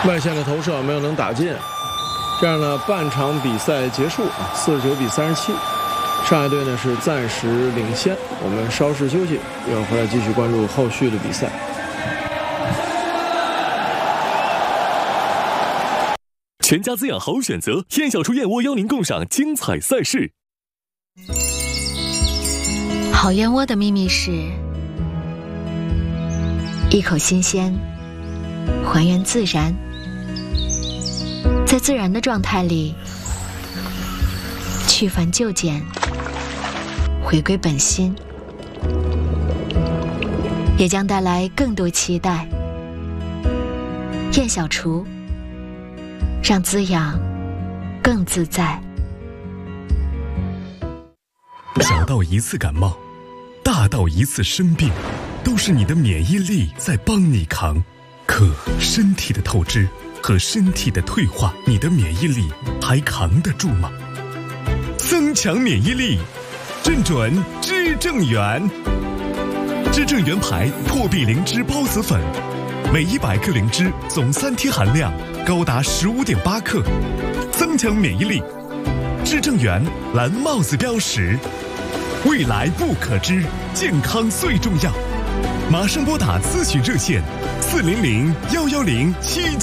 外线的投射没有能打进，这样呢，半场比赛结束，49比37，上海队呢是暂时领先。我们稍事休息，一会儿回来继续关注后续的比赛。 全家滋养好选择，燕小厨燕窝邀您共赏精彩赛事。 好燕窝的秘密是一口新鲜，还原自然，在自然的状态里去繁就简，回归本心，也将带来更多期待。燕小厨，让滋养更自在。 小到一次感冒，大到一次生病，都是你的免疫力在帮你扛。可身体的透支和身体的退化，你的免疫力还扛得住吗？增强免疫力，正准知正元。知正元牌破壁灵芝孢子粉，每100克灵芝总3天含量高达15.8克，增强免疫力。知正元蓝帽子标识，未来不可知，健康最重要。马上拨打咨询热线400-110-7。